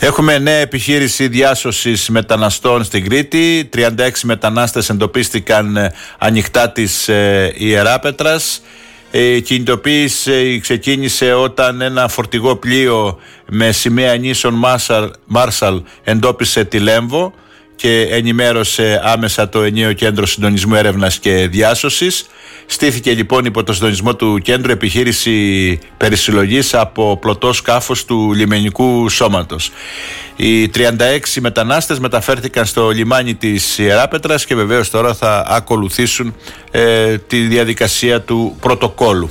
Έχουμε νέα επιχείρηση διάσωσης μεταναστών στην Κρήτη. 36 μετανάστες εντοπίστηκαν ανοιχτά της Ιεράπετρας. Η κινητοποίηση ξεκίνησε όταν ένα φορτηγό πλοίο με σημαία νήσων Μάρσαλ εντόπισε τη Λέμβο και ενημέρωσε άμεσα το ενιαίο κέντρο συντονισμού έρευνας και διάσωσης. Στήθηκε λοιπόν υπό το συντονισμό του κέντρου επιχείρηση περισυλλογής από πλωτό σκάφος του λιμενικού σώματος. Οι 36 μετανάστες μεταφέρθηκαν στο λιμάνι της Ιεράπετρας και βεβαίως τώρα θα ακολουθήσουν τη διαδικασία του πρωτοκόλου.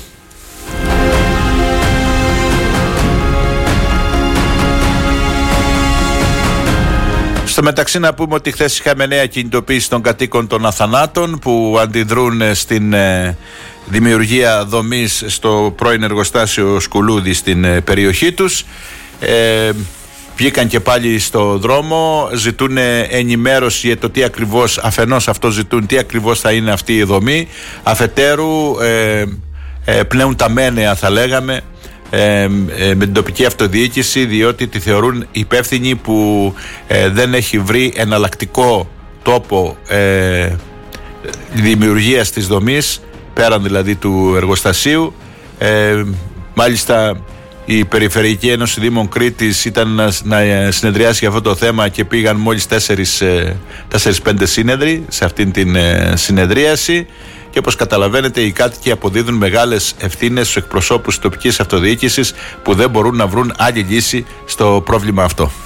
Στο μεταξύ να πούμε ότι χθες είχαμε νέα κινητοποίηση των κατοίκων των Αθανάτων που αντιδρούν στην δημιουργία δομής στο πρώην εργοστάσιο Σκουλούδη στην περιοχή τους. Βγήκαν και πάλι στο δρόμο, ζητούν ενημέρωση για το τι ακριβώς, αφενός αυτό ζητούν, τι ακριβώς θα είναι αυτή η δομή, αφετέρου πνέουν τα μένεα θα λέγαμε με την τοπική αυτοδιοίκηση, διότι τη θεωρούν υπεύθυνοι που δεν έχει βρει εναλλακτικό τόπο δημιουργίας της δομής πέραν δηλαδή του εργοστασίου. Μάλιστα η Περιφερειακή Ένωση Δήμων Κρήτης ήταν να συνεδριάσει για αυτό το θέμα και πήγαν μόλις 4-5 σύνεδροι σε αυτήν την συνεδρίαση. Και όπως καταλαβαίνετε, οι κάτοικοι αποδίδουν μεγάλες ευθύνες στους εκπροσώπους της τοπικής αυτοδιοίκησης που δεν μπορούν να βρουν άλλη λύση στο πρόβλημα αυτό.